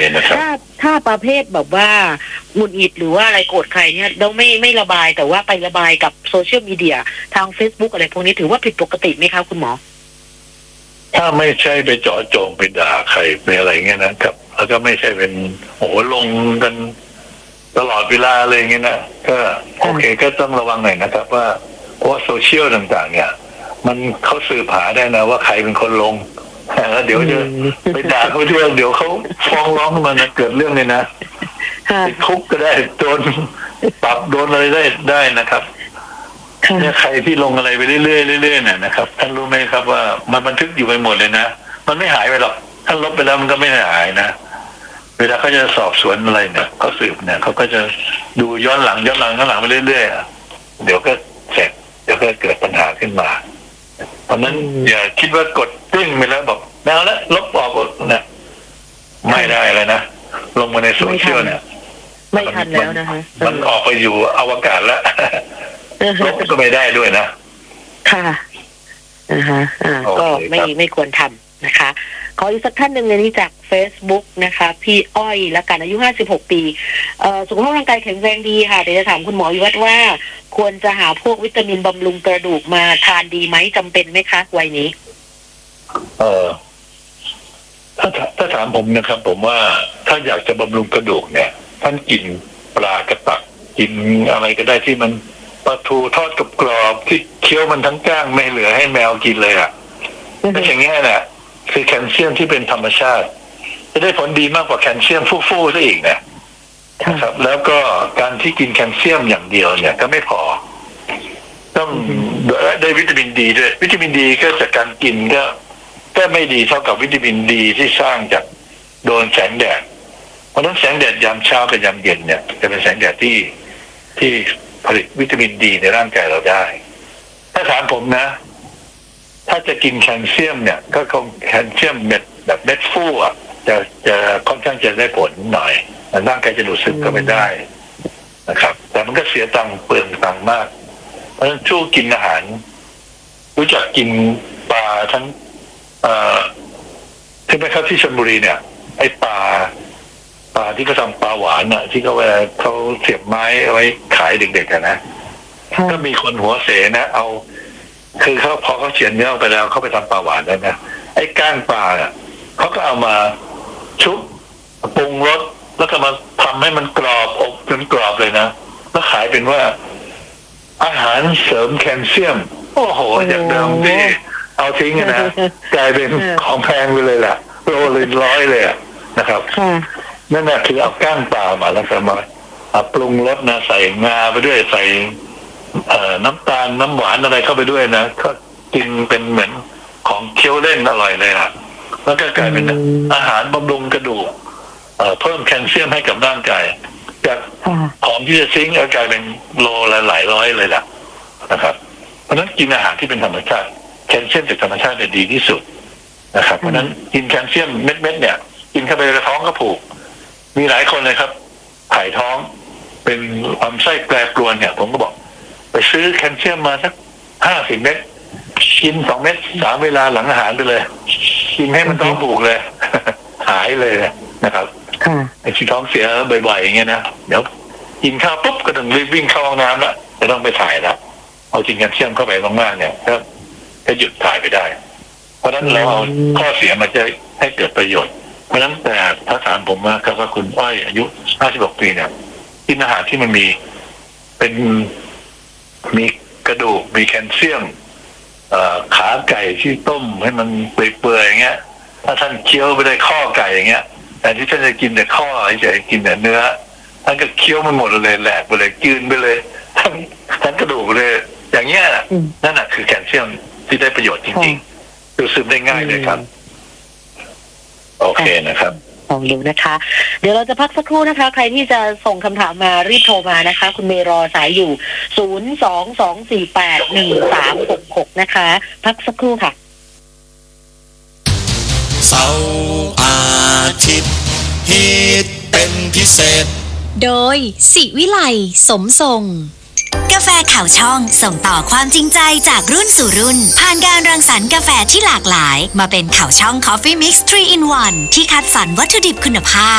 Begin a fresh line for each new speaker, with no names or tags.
นะครับ
ถ้าประเภทแบบว่าหงุดหงิดหรือว่าอะไรโกรธใครเนี่ยเราไม่ระบายแต่ว่าไประบายกับโซเชียลมีเดียทาง Facebook อะไรพวกนี้ถือว่าผิดปกติไหมคะคุณหมอ
ถ้าไม่ใช่ไปเจาะจงไปด่าใครไปอะไรเงี้ยนะครับแล้วก็ไม่ใช่เป็นโอ้โหลงกันตลอดเวลาเลยเงี้ยนะก็โอเคก็ต้องระวังหน่อยนะครับว่าเพราะโซเชียลต่างๆเนี่ยมันเขาสืบหาได้นะว่าใครเป็นคนลงแล้วเดี๋ยวจะไปด่าเขาเรื่องเดี๋ยวเขาฟ้องร้องขึ้นมานะเกิดเรื่องเลยนะติดคุกก็ได้โดนปรับโดนอะไรได้นะครับเนี่ยใครที่ลงอะไรไปเรื่อยๆเรื่อยๆนะครับท่านรู้ไหมครับว่ามันบันทึกอยู่ไปหมดเลยนะมันไม่หายไปหรอกท่านลบไปแล้วมันก็ไม่หายนะเวลาเขาจะสอบสวนอะไรเนี่ยเขาสืบเนี่ยเขาก็จะดูย้อนหลังไปเรื่อยๆเดี๋ยวก็เสร็จเดี๋ยวก็เกิดปัญหาขึ้นมาเพราะนั้นอย่าคิดว่ากดติ้งไปแล้วบอกแมวแล้วลบออกเนี่ยไม่ได้เลยนะลงมาในโซเชียลเนี่ย
ไม่ทันแล้วนะคะ
มันออกไปอยู่อวกาศแล้วลบก็ไม่ได้ด้วยนะ
ค่ะก็ไม่ควรทำนะคะขออีกสักท่านหนึ่งในนี้จาก Facebook นะคะพี่อ้อยและกันอายุ56 ปีสุขภาพร่างกายแข็งแรงดีค่ะเดี๋ยวจะถามคุณหมอวิวัฒน์ว่าควรจะหาพวกวิตามินบำรุงกระดูกมาทานดีไหมจำเป็นไหมคะวัยนี้
ถ้าถามผมนะครับผมว่าถ้าอยากจะบำรุงกระดูกเนี่ยท่านกินปลากระตักกินอะไรก็ได้ที่มันปลาทูทอดกรอบที่เคี้ยวมันทั้งก้างไม่เหลือให้แมวกินเลยอ่ะแต่อย่างเงี้ยแหละคือแคลเซียมที่เป็นธรรมชาติจะได้ผลดีมากกว่าแคลเซียมฟู่ๆซะอีกนะครับแล้วก็การที่กินแคลเซียมอย่างเดียวเนี่ยก็ไม่พอต้องได้วิตามินดีด้วยวิตามินดีก็จากการกินก็ไม่ดีเท่ากับวิตามินดีที่สร้างจากโดนแสงแดดเพราะฉะนั้นแสงแดดยามเช้ากับยามเย็นเนี่ยจะเป็นแสงแดดที่ผลิตวิตามินดีในร่างกายเราได้ถ้าถามผมนะถ้าจะกินแคลเซียมเนี่ยก็คงแคลเซียมเม็ดแบบเม็ดฟู่อ่ะจะค่อนข้างจะได้ผลหน่อยร่างกายจะดูดซึมก็ไม่ได้นะครับแต่มันก็เสียตังค์เปลืองตังค์มากเพราะฉะนั้นช่วงกินอาหารรู้จักกินปลาทั้งที่ไหมครับที่ชลบุรีเนี่ยไอ้ปลาที่เขาทำปลาหวานน่ะที่เขาเวลาเขาเสียบไม้เอาไว้ขายเด็กๆกันนะก็มีคนหัวเสนะเอาคือเขาพอเขาเฉียนเนื้อไปแล้วเขาไปทำปลาหวานได้นะไอ้ก้างปลาอ่ะเขาก็เอามาชุบปรุงรสแล้วก็มาทำให้มันกรอบอบจนกรอบเลยนะแล้วขายเป็นว่าอาหารเสริมแคลเซียมโอ้โหจากเดิมที่เอาทิ้งนะกลายเป็นของแพงไปเลยแหละโลเลย100เลยนะครับนั่นแหละคือเอาก้างปลามาแล้วก็มาปรุงรสนะใส่งาไปด้วยใส่น้ำตาลน้ำหวานอะไรเข้าไปด้วยนะก็กินเป็นเหมือนของเคี้ยวเล่นอร่อยเลยแล้วก็กลายเป็นอาหารบำรุงกระดูกเพิ่มแคลเซียมให้กับร่างกายจากของที่จะซิงค์กลายเป็นโลละหลายร้อยเลยล่ะนะครับเพราะฉะนั้นกินอาหารที่เป็นธรรมชาติแคลเซียมจากธรรมชาติดีที่สุดนะครับเพราะฉะนั้นกินแคลเซียมเม็ดๆเนี่ยกินเข้าไปในท้องก็ผูกมีหลายคนเลยครับถ่ายท้องเป็นลำไส้แปรปรวนเนี่ยผมก็บอกไปซื้อแคลเซียมมาสัก50 เม็ดกิน2 เม็ด3 เวลาหลังอาหารไปเลยกินให้มันท้องผูกเลยหายเลยนะครับไอ้ที่ท้องเสียบ่อยๆอย่างเงี้ยนะเดี๋ยวกินข้าวปุ๊บก็ต้องรีบวิ่งเข้าห้องน้ำแล้วจะต้องไปถ่ายแล้วเอาจริงแคลเซียมเข้าไปมากๆเนี่ยก็หยุดถ่ายไปได้เพราะฉะนั้นเราเอาข้อเสียมาจะให้เกิดประโยชน์เพราะฉะนั้นแต่ถ้าถามผมว่าคุณอ้อยอายุ56 ปีเนี่ยกินอาหารที่มันมีกระดูกมีแคลเซียมขาไก่ที่ต้มให้มันเปื่อยๆอย่างเงี้ยถ้าท่านเคี้ยวไปได้ข้อไก่อย่างเงี้ยแต่ที่ท่านจะกินแต่ข้อจะกินแต่เนื้อท่านก็เคี้ยวมันหมดเลยแหลกไปเลยกลืนไปเลยทั้งกระดูกเลยอย่างเงี้ยนั่นแหะคือแคลเซียมที่ได้ประโยชน์จริงๆดูดซึมได้ง่ายเลยครับโอเคนะครับ
ลองดูนะคะเดี๋ยวเราจะพักสักครู่นะคะใครที่จะส่งคำถามมารีบโทรมานะคะคุณเมย์รอสายอยู่022481366นะคะพักสักครู่ค่ะ
เสาร์อาทิตย์ฮิตเป็นพิเศษ
โดยศิวิไลสมทรงกาแฟข่าวช่องส่งต่อความจริงใจจากรุ่นสู่รุ่นผ่านการรังสรรค์กาแฟที่หลากหลายมาเป็นข่าวช่อง Coffee Mix 3 in 1ที่คัดสรรวัตถุดิบคุณภาพ